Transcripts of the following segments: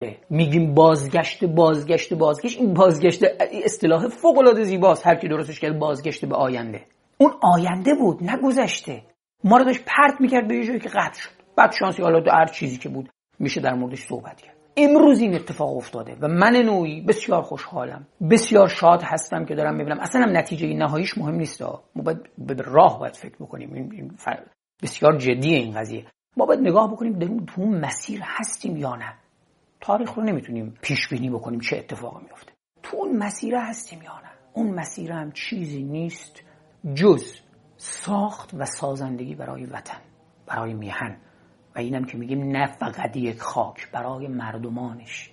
میگیم بازگشت. این بازگشت اصطلاح فوق العاده زیباست، هر کی درستش کرد، بازگشت به آینده. اون آینده بود نه گذشته. ما رو داشت پرت میکرد به یه جایی که قطع شد. بعد شانسی حالا هر چیزی که بود میشه در موردش صحبت کرد. امروز این اتفاق افتاده و من نوعی بسیار خوشحالم، بسیار شاد هستم که دارم میبینم. اصلا هم نتیجه نهاییش مهم نیست، ما باید به راه باید فکر بکنیم. این بسیار جدیه این قضیه. ما باید نگاه بکنیم در تو مسیر هستیم یا نه. تاریخ رو نمیتونیم پیش بینی بکنیم چه اتفاقی میفته. تو اون مسیر هستیم یا نه. اون مسیر هم چیزی نیست جز ساخت و سازندگی برای وطن، برای میهن، و اینم که میگیم نه فقط یک خاک، برای مردمانش.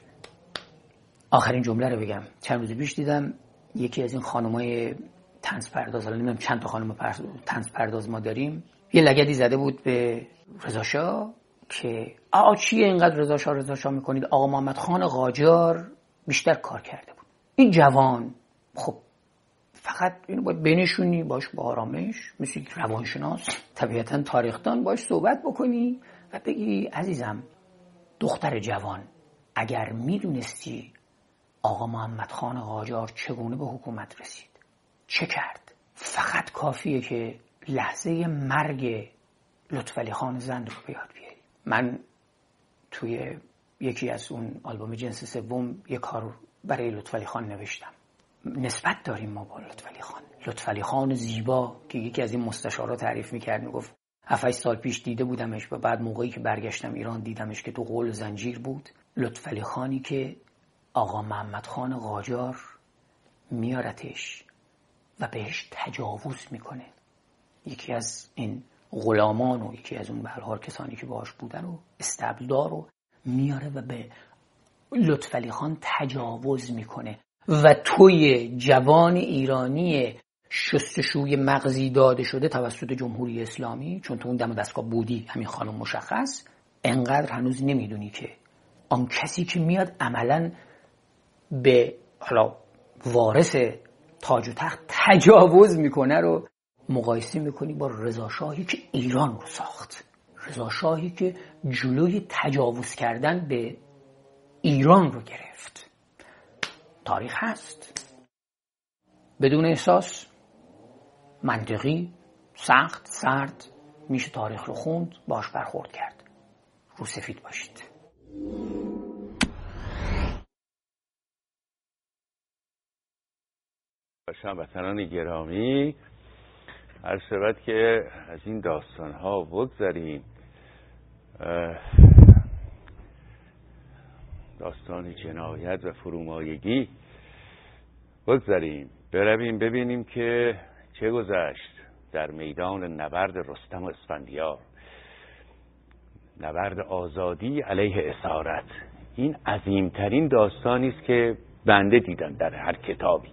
آخرین جمله رو بگم. چند روز پیش دیدم یکی از این خانمای طنز پرداز، الان نمیدونم چند تا خانم طنز پرداز ما داریم، یه لگدی زده بود به رضا شاه که چیه اینقدر رضا شاه میکنید؟ آقا محمد خان قاجار بیشتر کار کرده بود. این جوان خب فقط اینو باید بنشونی باش با آرامش، مثل یک روانشناس طبیعتا تاریخدان باش صحبت بکنی و بگی عزیزم دختر جوان، اگر میدونستی آقا محمد خان قاجار چگونه به حکومت رسید، چه کرد، فقط کافیه که لحظه مرگ لطفعلی خان زند رو به یاد بیاری. من توی یکی از اون آلبوم جنس سوم یک کار برای لطفعلی خان نوشتم. نسبت داریم ما با لطفعلی خان. لطفعلی خان زیبا که یکی از این مستشارا تعریف میکرد، میگفت 7-8 سال پیش دیده بودمش و بعد موقعی که برگشتم ایران دیدمش که تو قول زنجیر بود. لطفعلی خانی که آقا محمد خان قاجار میارتش و بهش تجاوز میکنه. یکی از این غلامان و یکی از اون به هر حال کسانی که باهاش بودن و استبلدار رو میاره و به لطفعلی خان تجاوز میکنه. و توی جوان ایرانی شستشوی مغزی داده شده توسط جمهوری اسلامی، چون تو اون دم دستگاه بودی همین خانم مشخص، انقدر هنوز نمیدونی که آن کسی که میاد عملاً به حالا وارث تاج و تخت تجاوز میکنه رو مقایسه میکنی با رضا شاهی که ایران رو ساخت، رضا شاهی که جلوی تجاوز کردن به ایران رو گرفت. تاریخ هست. بدون احساس، منطقی، سخت، سرد میشه تاریخ رو خوند، باش برخورد کرد. رو سفید باشید. هموطنان گرامی، عرض شود که از این داستان‌ها بگذریم. داستان جنایت و فرومایگی بگذریم، برویم ببینیم که چه گذشت در میدان نبرد رستم و اسفندیار، نبرد آزادی علیه اسارت. این عظیمترین داستانی است که بنده دیدم در هر کتابی.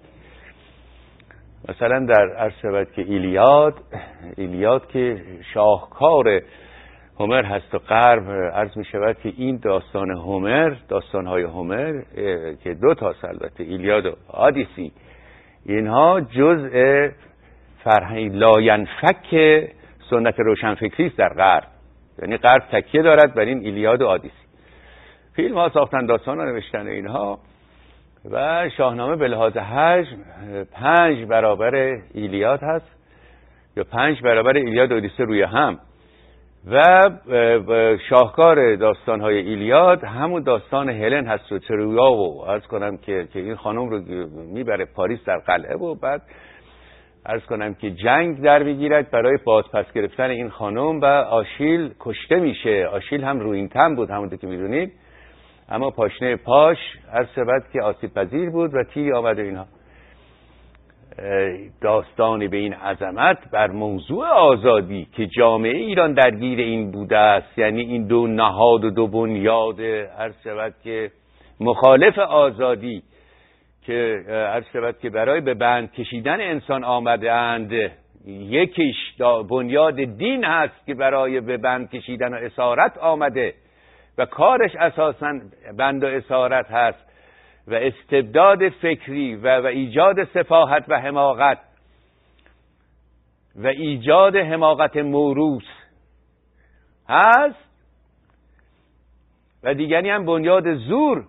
مثلا در عرض شود که ایلیاد که شاهکار هومر هست و غرب عرض می شود که این داستان هومر، داستان‌های هومر که دو تا البته ایلیاد و آدیسی، اینها جزء فرهنگ لاینفک سنت روشنفکری است در غرب. یعنی غرب تکیه دارد بر این ایلیاد و آدیسی. فیلم ها ساختن، داستان ها نوشتن اینها، و شاهنامه به لحاظ حجم 5 برابر ایلیاد هست یا 5 برابر ایلیاد و آدیسه روی هم. و شاهکار داستان‌های ایلیاد همون داستان هلن هست و ترویا، و عرض کنم که این خانم رو میبره پاریس در قلعه و بعد عرض کنم که جنگ در میگیرد برای بازپس گرفتن این خانم و آشیل کشته میشه. آشیل هم رویینتن بود همونطور که میدونید، اما پاشنه پاش عرض شود که آسیب پذیر بود و تیری آمد و اینها. داستانی به این عظمت بر موضوع آزادی که جامعه ایران درگیر این بوده است، یعنی این دو نهاد و دو بنیاد عرض شود که مخالف آزادی که عرض شود که برای به بند کشیدن انسان آمده اند. یکیش بنیاد دین هست که برای به بند کشیدن و اسارت آمده و کارش اساساً بند و اسارت هست و استبداد فکری و ایجاد سفاهت و حماقت و ایجاد حماقت موروث هست، و دیگری هم بنیاد زور